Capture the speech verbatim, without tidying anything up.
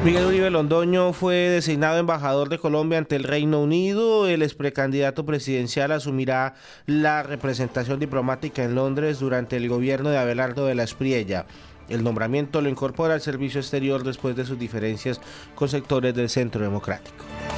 Miguel Uribe Londoño fue designado embajador de Colombia ante el Reino Unido. El ex precandidato presidencial asumirá la representación diplomática en Londres durante el gobierno de Abelardo de la Espriella. El nombramiento lo incorpora al servicio exterior después de sus diferencias con sectores del Centro Democrático.